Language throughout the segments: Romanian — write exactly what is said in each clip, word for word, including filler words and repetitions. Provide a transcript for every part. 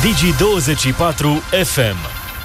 Digi douăzeci și patru F M.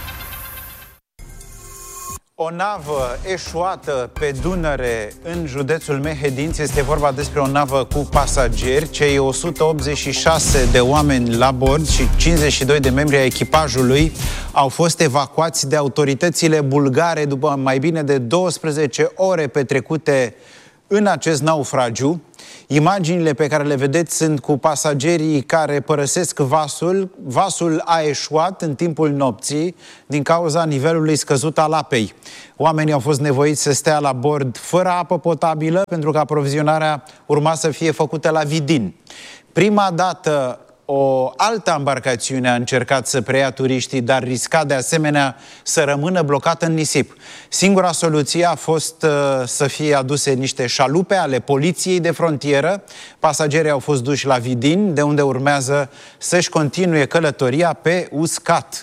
O navă eșuată pe Dunăre în județul Mehedinți. Este vorba despre o navă cu pasageri. Cei o sută optzeci și șase de oameni la bord și cincizeci și doi de membri ai echipajului au fost evacuați de autoritățile bulgare după mai bine de douăsprezece ore petrecute în acest naufragiu. Imaginile pe care le vedeți sunt cu pasagerii care părăsesc vasul. Vasul a eșuat în timpul nopții din cauza nivelului scăzut al apei. Oamenii au fost nevoiți să stea la bord fără apă potabilă pentru că aprovizionarea urma să fie făcută la Vidin. Prima dată o altă embarcațiune a încercat să preia turiștii, dar risca de asemenea să rămână blocată în nisip. Singura soluție a fost uh, să fie aduse niște șalupe ale poliției de frontieră. Pasagerii au fost duși la Vidin, de unde urmează să-și continue călătoria pe uscat.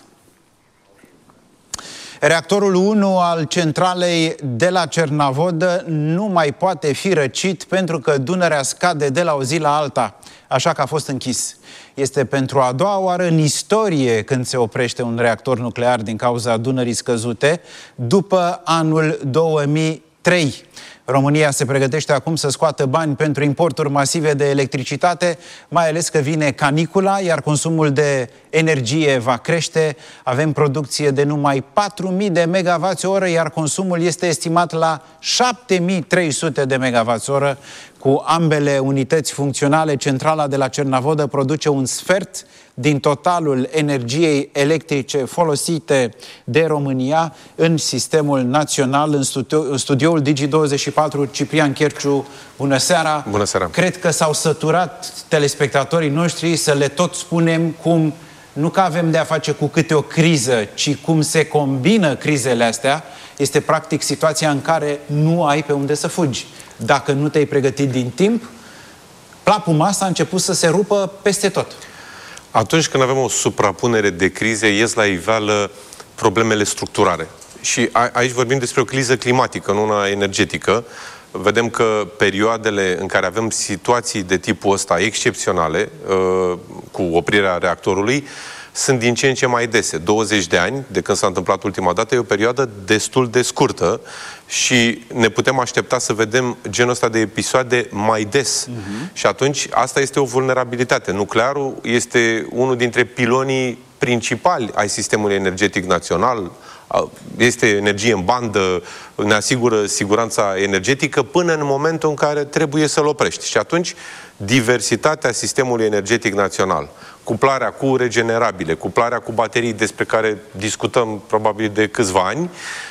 Reactorul unu al centralei de la Cernavodă nu mai poate fi răcit pentru că Dunărea scade de la o zi la alta, așa că a fost închis. Este pentru a doua oară în istorie când se oprește un reactor nuclear din cauza Dunării scăzute, după anul două mii trei. România se pregătește acum să scoată bani pentru importuri masive de electricitate, mai ales că vine canicula, iar consumul de energie va crește. Avem producție de numai patru mii de megavați oră, iar consumul este estimat la șapte mii trei sute de megavați oră. Cu ambele unități funcționale, centrala de la Cernavodă produce un sfert din totalul energiei electrice folosite de România în sistemul național. În, studio, în studioul Digi douăzeci și patru, Ciprian Cherciu, bună seara! Bună seara! Cred că s-au săturat telespectatorii noștri să le tot spunem cum, nu că avem de a face cu câte o criză, ci cum se combină crizele astea. Este practic situația în care nu ai pe unde să fugi. Dacă nu te-ai pregătit din timp, plapul masa a început să se rupă peste tot. Atunci când avem o suprapunere de crize, ies la iveală problemele structurale. Și a, aici vorbim despre o criză climatică, nu una energetică. Vedem că perioadele în care avem situații de tipul ăsta excepționale, uh, cu oprirea reactorului, sunt din ce în ce mai dese. douăzeci de ani, de când s-a întâmplat ultima dată, e o perioadă destul de scurtă și ne putem aștepta să vedem genul ăsta de episoade mai des. Uh-huh. Și atunci, asta este o vulnerabilitate. Nuclearul este unul dintre pilonii principali ai sistemului energetic național. Este energie în bandă, ne asigură siguranța energetică până în momentul în care trebuie să-l oprești. Și atunci, diversitatea sistemului energetic național, cuplarea cu regenerabile, cuplarea cu baterii despre care discutăm probabil de câțiva ani,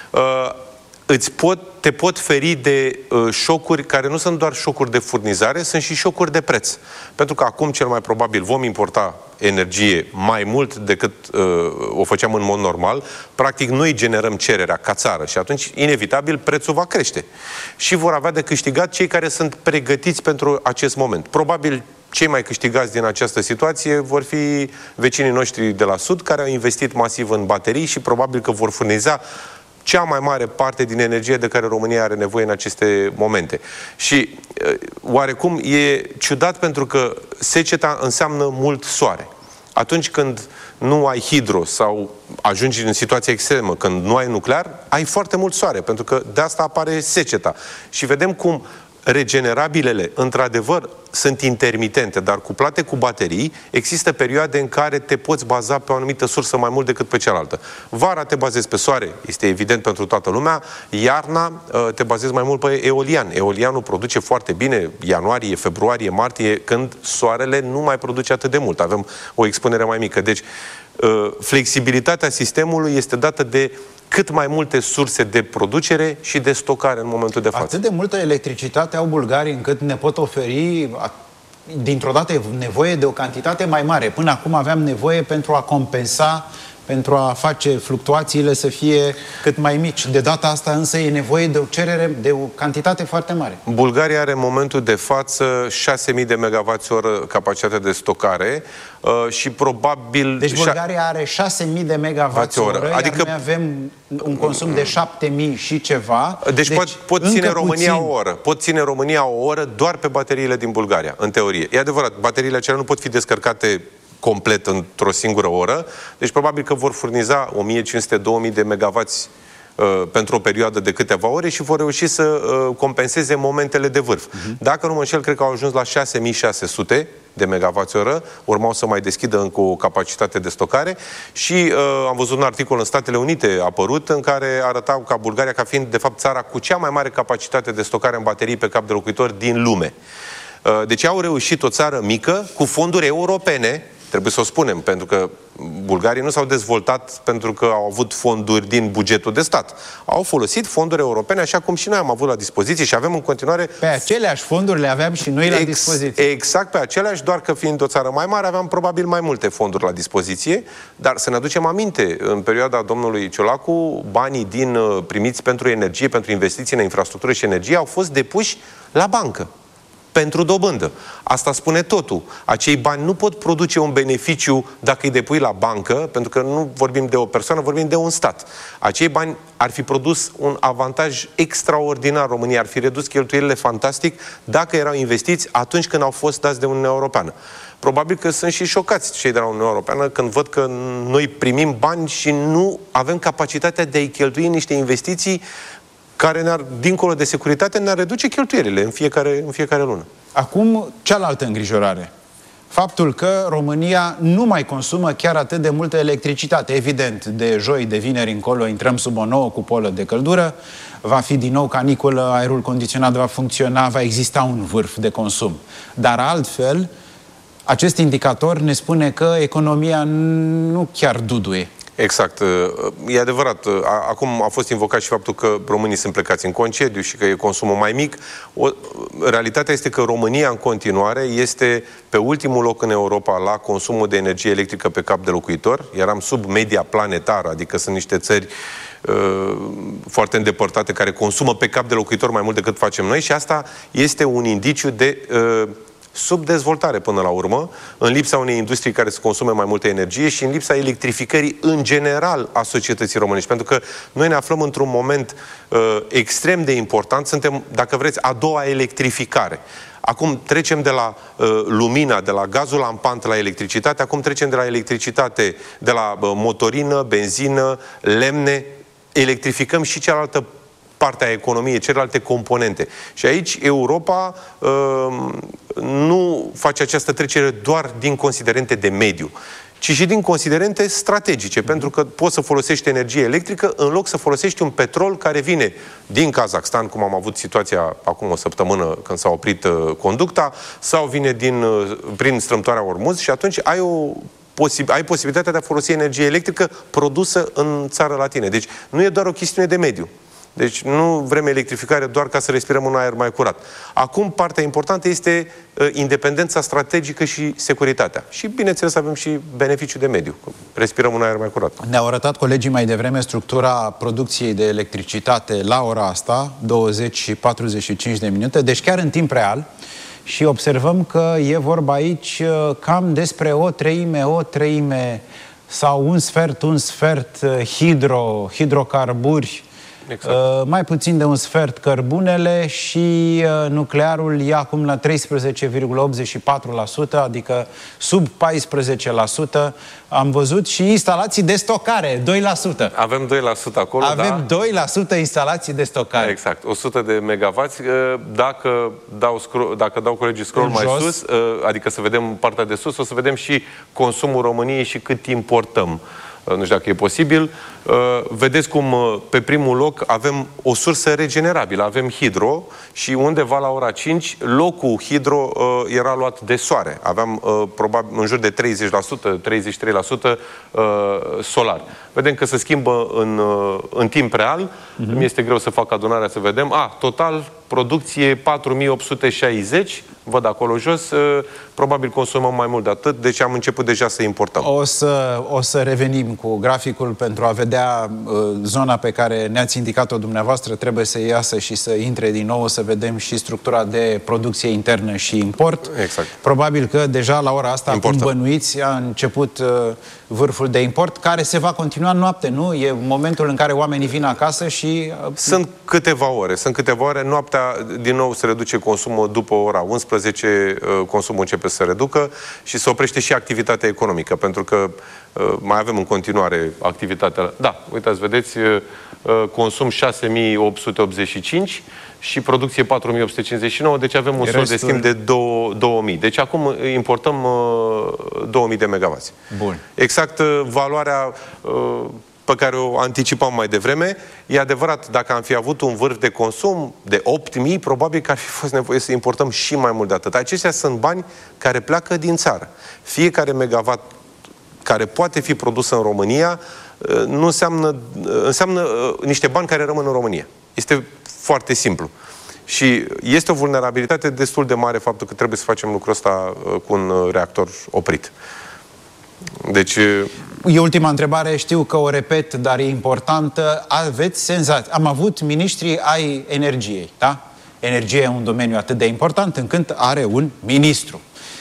îți pot, te pot feri de uh, șocuri care nu sunt doar șocuri de furnizare, sunt și șocuri de preț. Pentru că acum, cel mai probabil, vom importa energie mai mult decât uh, o făceam în mod normal. Practic, noi generăm cererea ca țară și atunci, inevitabil, prețul va crește. Și vor avea de câștigat cei care sunt pregătiți pentru acest moment. Probabil, cei mai câștigați din această situație vor fi vecinii noștri de la Sud, care au investit masiv în baterii și probabil că vor furniza cea mai mare parte din energie de care România are nevoie în aceste momente. Și oarecum e ciudat pentru că seceta înseamnă mult soare. Atunci când nu ai hidro sau ajungi în situație extremă, când nu ai nuclear, ai foarte mult soare, pentru că de asta apare seceta. Și vedem cum regenerabilele, într-adevăr, sunt intermitente, dar cuplate cu baterii, există perioade în care te poți baza pe o anumită sursă mai mult decât pe cealaltă. Vara te bazezi pe soare, este evident pentru toată lumea, iarna te bazezi mai mult pe eolian. Eolianul produce foarte bine ianuarie, februarie, martie, când soarele nu mai produce atât de mult. Avem o expunere mai mică. Deci, flexibilitatea sistemului este dată de cât mai multe surse de producere și de stocare în momentul de față. Atât de multă electricitate au bulgarii încât ne pot oferi dintr-o dată nevoie de o cantitate mai mare. Până acum aveam nevoie pentru a compensa, pentru a face fluctuațiile să fie cât mai mici. De data asta însă e nevoie de o cerere, de o cantitate foarte mare. Bulgaria are în momentul de față șase mii de megavați oră capacitate de stocare uh, și probabil... Deci Bulgaria are șase mii de megavați oră, adică iar noi avem un consum de șapte mii și ceva. Deci, deci pot, pot ține România puțin. o oră. Pot ține România o oră doar pe bateriile din Bulgaria, în teorie. E adevărat, bateriile acelea nu pot fi descărcate complet într-o singură oră. Deci probabil că vor furniza o mie cinci sute - două mii de megavați uh, pentru o perioadă de câteva ore și vor reuși să uh, compenseze momentele de vârf. Uh-huh. Dacă nu mă înșel, cred că au ajuns la șase mii șase sute de megavați oră, urmau să mai deschidă încă o capacitate de stocare și uh, am văzut un articol în Statele Unite apărut în care arătau ca Bulgaria ca fiind de fapt țara cu cea mai mare capacitate de stocare în baterii pe cap de locuitor din lume. Uh, deci au reușit, o țară mică cu fonduri europene, trebuie să o spunem, pentru că bulgarii nu s-au dezvoltat pentru că au avut fonduri din bugetul de stat. Au folosit fonduri europene, așa cum și noi am avut la dispoziție și avem în continuare... Pe aceleași fonduri le aveam și noi la Ex dispoziție. Exact pe aceleași, doar că fiind o țară mai mare, aveam probabil mai multe fonduri la dispoziție, dar să ne aducem aminte, în perioada domnului Ciolacu, banii din primiți pentru energie, pentru investiții în infrastructură și energie, au fost depuși la bancă. Pentru dobândă. Asta spune totul. Acei bani nu pot produce un beneficiu dacă îi depui la bancă, pentru că nu vorbim de o persoană, vorbim de un stat. Acei bani ar fi produs un avantaj extraordinar României, ar fi redus cheltuielile fantastic dacă erau investiți atunci când au fost dați de Uniunea Europeană. Probabil că sunt și șocați cei de la Uniunea Europeană când văd că noi primim bani și nu avem capacitatea de a-i cheltui în niște investiții care, ne-ar, dincolo de securitate, ne-ar reduce cheltuielile în fiecare, în fiecare lună. Acum, cealaltă îngrijorare. Faptul că România nu mai consumă chiar atât de multă electricitate. Evident, de joi, de vineri încolo, intrăm sub o nouă cupolă de căldură, va fi din nou caniculă, aerul condiționat va funcționa, va exista un vârf de consum. Dar altfel, acest indicator ne spune că economia nu chiar duduie. Exact. E adevărat. Acum a fost invocat și faptul că românii sunt plecați în concediu și că e consumul mai mic. O, realitatea este că România în continuare este pe ultimul loc în Europa la consumul de energie electrică pe cap de locuitor. Eram sub media planetară, adică sunt niște țări uh, foarte îndepărtate care consumă pe cap de locuitor mai mult decât facem noi și asta este un indiciu de... Uh, subdezvoltare până la urmă, în lipsa unei industrii care să consume mai multă energie și în lipsa electrificării în general a societății românești. Pentru că noi ne aflăm într-un moment uh, extrem de important, suntem, dacă vreți, a doua electrificare. Acum trecem de la uh, lumina, de la gazul lampant la electricitate, acum trecem de la electricitate, de la uh, motorină, benzină, lemne, electrificăm și cealaltă partea economiei, celelalte componente. Și aici Europa uh, nu face această trecere doar din considerente de mediu, ci și din considerente strategice, mm-hmm. pentru că poți să folosești energie electrică în loc să folosești un petrol care vine din Kazakhstan, cum am avut situația acum o săptămână când s-a oprit uh, conducta, sau vine din, uh, prin strâmtoarea Ormuz și atunci ai o Posib- ai posibilitatea de a folosi energie electrică produsă în țară la tine. Deci nu e doar o chestiune de mediu. Deci nu vrem electrificare doar ca să respirăm un aer mai curat. Acum, partea importantă este uh, independența strategică și securitatea. Și, bineînțeles, avem și beneficiu de mediu. Respirăm un aer mai curat. Ne-au arătat colegii mai devreme structura producției de electricitate la ora asta, douăzeci și patruzeci și cinci de minute, deci chiar în timp real. Și observăm că e vorba aici uh, cam despre o treime, o treime sau un sfert, un sfert uh, hidro, hidrocarburi, exact. uh, mai puțin de un sfert cărbunele și uh, nuclearul e acum la treisprezece virgulă optzeci și patru la sută, adică sub paisprezece la sută. Am văzut și instalații de stocare, doi la sută. Avem doi la sută acolo, Avem da? doi la sută instalații de stocare. Exact, o sută de megavați. Dacă dau, scroll, dacă dau colegii scroll mai jos, sus, adică să vedem partea de sus, o să vedem și consumul României și cât importăm. Nu știu dacă e posibil. Vedeți cum pe primul loc avem o sursă regenerabilă, avem hidro și undeva la ora cinci locul hidro era luat de soare. Aveam probabil în jur de treizeci la sută, treizeci și trei la sută solar. Vedem că se schimbă în, în timp real. Uh-huh. Mi este greu să fac adunarea să vedem. A, total producție patru mii opt sute șaizeci, văd acolo jos, probabil consumăm mai mult de atât, deci am început deja să importăm. O să, o să revenim cu graficul pentru a vedea uh, zona pe care ne-ați indicat-o dumneavoastră, trebuie să iasă și să intre din nou, să vedem și structura de producție internă și import. Exact. Probabil că deja la ora asta, Importăm. cum bănuiți, a început uh, vârful de import, care se va continua în noapte, nu? E momentul în care oamenii vin acasă și... Uh, sunt câteva ore, sunt câteva ore, noaptea noaptea, din nou se reduce consumul după ora unsprezece, consumul începe să se reducă și se oprește și activitatea economică, pentru că mai avem în continuare activitatea... Da, uitați, vedeți, consum șase mii opt sute optzeci și cinci și producție patru mii opt sute cincizeci și nouă, deci avem un sol de schimb de două mii. Deci acum importăm două mii de megawatts. Bun. Exact valoarea pe care o anticipam mai devreme. E adevărat, dacă am fi avut un vârf de consum de opt mii, probabil că ar fi fost nevoie să importăm și mai mult de atât. Aceștia sunt bani care pleacă din țară. Fiecare megawatt care poate fi produs în România nu înseamnă, înseamnă niște bani care rămân în România. Este foarte simplu. Și este o vulnerabilitate destul de mare faptul că trebuie să facem lucrul ăsta cu un reactor oprit. Deci... E ultima întrebare, știu că o repet, dar e importantă. Aveți senzație. Am avut miniștri ai energiei, da? Energia e un domeniu atât de important încât are un ministru.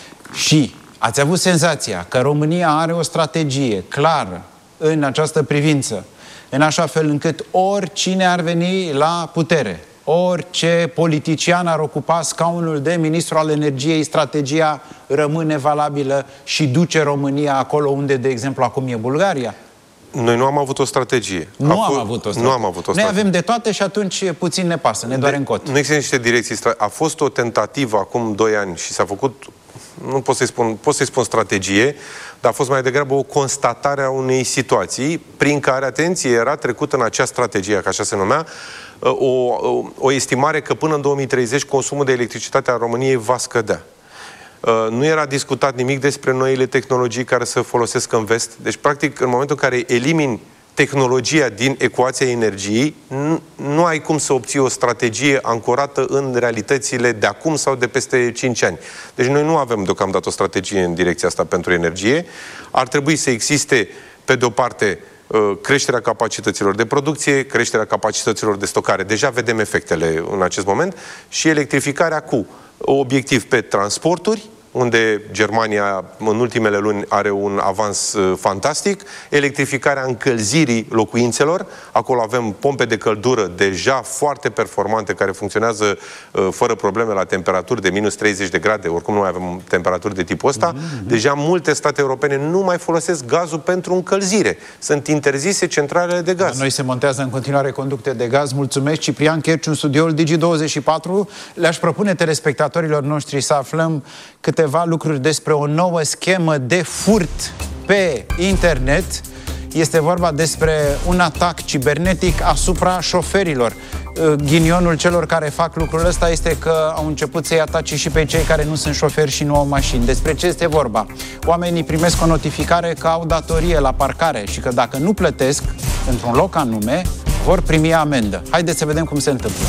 Și ați avut senzația că România are o strategie clară în această privință, în așa fel încât oricine ar veni la putere, orice politician ar ocupa scaunul de ministru al energiei, strategia rămâne valabilă și duce România acolo unde, de exemplu, acum e Bulgaria? Noi nu am avut o strategie. Nu am avut o strategie. Nu am avut o strategie. Noi avem de toate și atunci puțin ne pasă, ne doare în cot. Nu există niște direcții. A fost o tentativă acum doi ani și s-a făcut, nu pot să-i spun, pot să-i spun strategie, dar a fost mai degrabă o constatare a unei situații prin care, atenție, era trecut în acea strategie, ca așa se numea, o, o, o estimare că până în două mii treizeci consumul de electricitate a României va scădea. Nu era discutat nimic despre noile tehnologii care se folosesc în vest. Deci, practic, în momentul în care elimini tehnologia din ecuația energiei, nu, nu ai cum să obții o strategie ancorată în realitățile de acum sau de peste cinci ani. Deci noi nu avem deocamdată o strategie în direcția asta pentru energie. Ar trebui să existe, pe de o parte, creșterea capacităților de producție, creșterea capacităților de stocare. Deja vedem efectele în acest moment și electrificarea cu obiectiv pe transporturi, unde Germania în ultimele luni are un avans uh, fantastic, electrificarea încălzirii locuințelor, acolo avem pompe de căldură deja foarte performante care funcționează uh, fără probleme la temperaturi de minus treizeci de grade, oricum nu mai avem temperaturi de tipul ăsta. Mm-hmm. Deja multe state europene nu mai folosesc gazul pentru încălzire. Sunt interzise centralele de gaz. La noi se montează în continuare conducte de gaz. Mulțumesc, Ciprian Cherciu, în studioul Digi douăzeci și patru. Le-aș propune telespectatorilor noștri să aflăm câteva lucruri despre o nouă schemă de furt pe internet. Este vorba despre un atac cibernetic asupra șoferilor. Ghinionul celor care fac lucrul ăsta este că au început să-i atace și pe cei care nu sunt șoferi și nu au mașini. Despre ce este vorba? Oamenii primesc o notificare că au datorie la parcare și că dacă nu plătesc într-un loc anume, vor primi amendă. Haideți să vedem cum se întâmplă.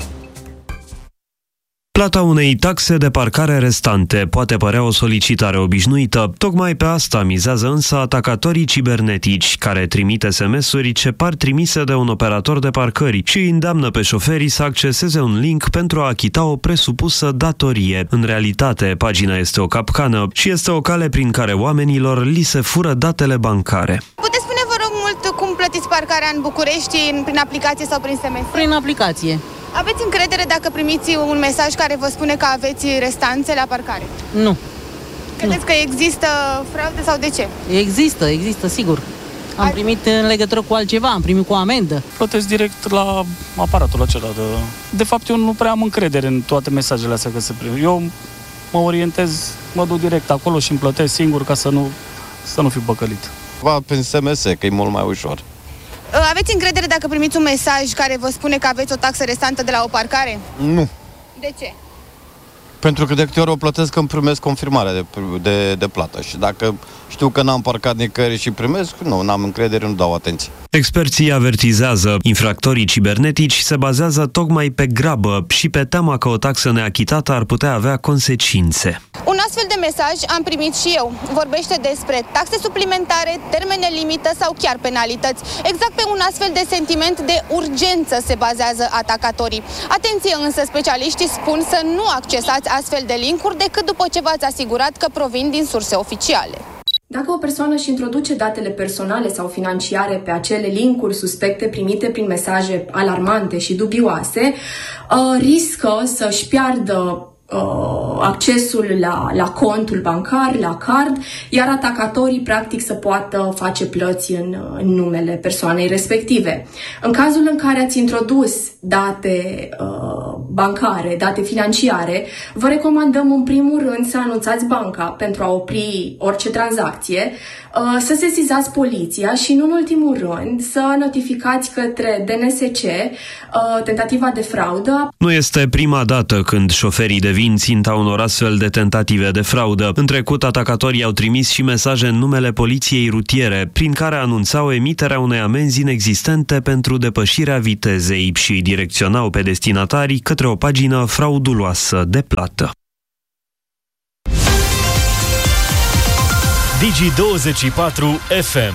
Plata unei taxe de parcare restante poate părea o solicitare obișnuită. Tocmai pe asta mizează însă atacatorii cibernetici, care trimit S M S-uri ce par trimise de un operator de parcări și îi îndeamnă pe șoferii să acceseze un link pentru a achita o presupusă datorie. În realitate, pagina este o capcană și este o cale prin care oamenilor li se fură datele bancare. Puteți spune, vă rog, mult cum plătiți parcarea în București, prin aplicație sau prin S M S? Prin aplicație. Aveți încredere dacă primiți un mesaj care vă spune că aveți restanțe la parcare? Nu. Credeți nu. că există fraude sau de ce? Există, există, sigur. Am Ai... primit în legătură cu altceva, am primit cu o amendă. Plătesc direct la aparatul acela. De, de fapt, eu nu prea am încredere în toate mesajele astea că se prind. Eu mă orientez, mă duc direct acolo și îmi plătesc singur ca să nu, să nu fiu păcălit. Va prin S M S, că e mult mai ușor. Aveți încredere dacă primiți un mesaj care vă spune că aveți o taxă restantă de la o parcare? Nu. De ce? Pentru că de câte ori o plătesc îmi primesc confirmarea de, de, de plată și dacă știu că n-am parcat nicăieri și primesc, nu, n-am încredere, nu dau atenție. Experții avertizează, infractorii cibernetici se bazează tocmai pe grabă și pe teama că o taxă neachitată ar putea avea consecințe. Un astfel de mesaj am primit și eu. Vorbește despre taxe suplimentare, termene limită sau chiar penalități. Exact pe un astfel de sentiment de urgență se bazează atacatorii. Atenție însă, specialiștii spun să nu accesați astfel de linkuri decât după ce v-ați asigurat că provin din surse oficiale. Dacă o persoană își introduce datele personale sau financiare pe acele linkuri suspecte primite prin mesaje alarmante și dubioase, riscă să-și piardă accesul la, la contul bancar, la card, iar atacatorii practic să poată face plăți în, în numele persoanei respective. În cazul în care ați introdus date uh, bancare, date financiare, vă recomandăm în primul rând să anunțați banca pentru a opri orice tranzacție, uh, să sesizați poliția și, nu în ultimul rând, să notificați către D N S C uh, tentativa de fraudă. Nu este prima dată când șoferii devin ținta unor astfel de tentative de fraudă. În trecut, atacatorii au trimis și mesaje în numele poliției rutiere, prin care anunțau emiterea unei amenzi inexistente pentru depășirea vitezei și direcționau pe destinatarii către o pagină frauduloasă de plată. Digi douăzeci și patru F M.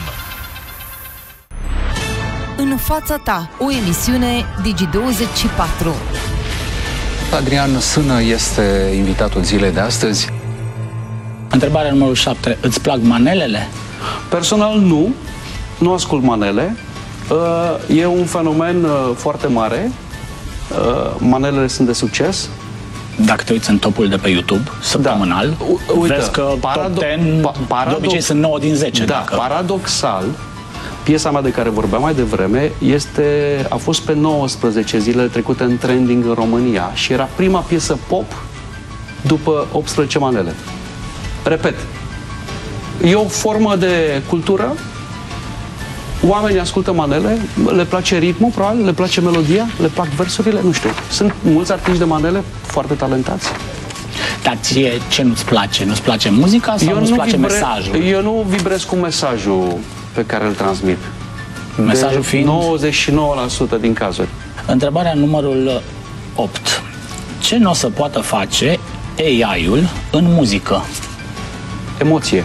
În fața ta, o emisiune Digi douăzeci și patru. Adrian Sână este invitatul zilei de astăzi. Întrebarea numărul șapte. Îți plac manelele? Personal nu. Nu ascult manele. E un fenomen foarte mare. Manelele sunt de succes. Dacă te uiți în topul de pe YouTube, săptămânal, da. Uite, vezi că parado- top zece, paradox- de obicei sunt nouă din zece. Da, dacă... paradoxal, piesa mea de care vorbeam mai devreme este, a fost pe nouăsprezece zilele trecute în trending în România și era prima piesă pop după optsprezece manele. Repet, e o formă de cultură, oamenii ascultă manele, le place ritmul, probabil, le place melodia, le plac versurile, nu știu. Sunt mulți artiști de manele foarte talentați. Dar ție ce nu-ți place? Nu-ți place muzica sau eu nu-ți nu place vibre... mesajul? Eu nu vibrez cu mesajul pe care îl transmit. Mesajul fiind? nouăzeci și nouă la sută din cazuri. Întrebarea numărul opt. Ce nu o să poată face A I-ul în muzică? Emoție.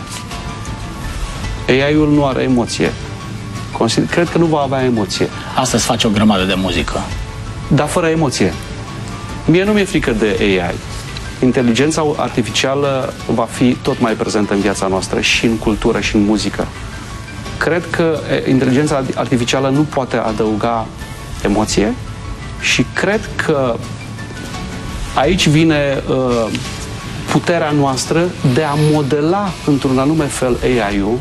A I-ul nu are emoție. Consider, cred că nu va avea emoție. Astăzi face o grămadă de muzică. Dar fără emoție. Mie nu mi-e frică de A I. Inteligența artificială va fi tot mai prezentă în viața noastră și în cultură și în muzică. Cred că inteligența artificială nu poate adăuga emoție și cred că aici vine uh, puterea noastră de a modela într-un anume fel A I-ul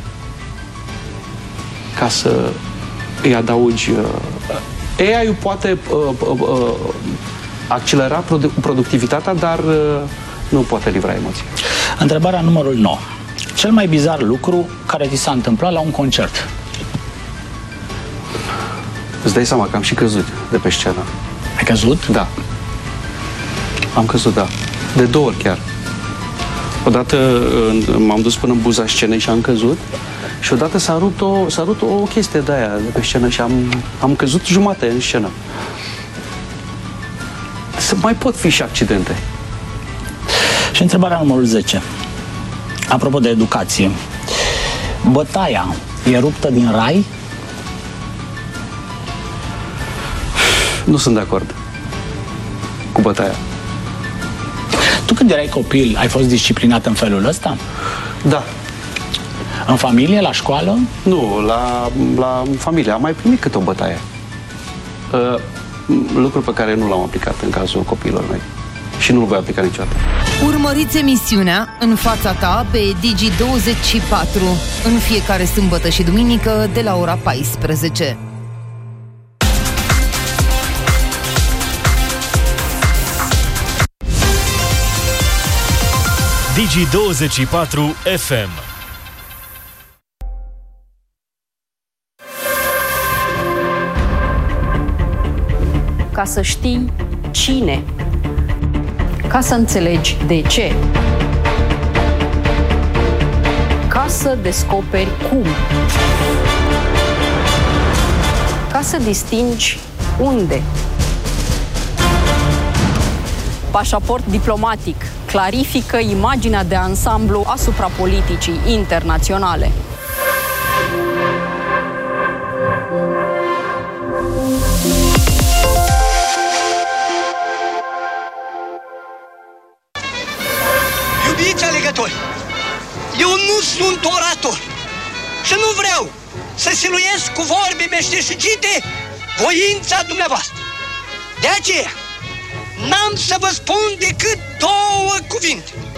ca să îi adaugi... Uh, A I-ul poate uh, uh, uh, accelera produ- productivitatea, dar uh, nu poate livra emoții. Întrebarea numărul nouă. Cel mai bizar lucru care ți s-a întâmplat la un concert? Îți dai seama că am și căzut de pe scenă. Ai căzut? Da. Am căzut, da. De două ori chiar. Odată m-am dus până în buza scenei și am căzut și odată s-a rupt o, s-a rupt o chestie de aia de pe scenă și am, am căzut jumate în scenă. Să mai pot fi și accidente. Și întrebarea numărul zece. Apropo de educație, bătaia e ruptă din rai? Nu sunt de acord cu bătaia. Tu când erai copil, ai fost disciplinat în felul ăsta? Da. În familie, la școală? Nu, la, la familie. Am mai primit câte o bătaie. Uh, lucru pe care nu l-am aplicat în cazul copiilor mei. Și nu-l voi aplica niciodată. Urmăriți emisiunea În fața ta pe Digi douăzeci și patru în fiecare sâmbătă și duminică de la ora paisprezece. Digi douăzeci și patru F M. Ca să știi cine, ca să înțelegi de ce, ca să descoperi cum, ca să distingi unde. Pașaport diplomatic clarifică imaginea de ansamblu asupra politicii internaționale. Iubiți alegători, Eu nu sunt orator și nu vreau să siluiesc cu vorbe meșteșugite voința dumneavoastră. De aceea, n-am să vă spun decât două cuvinte.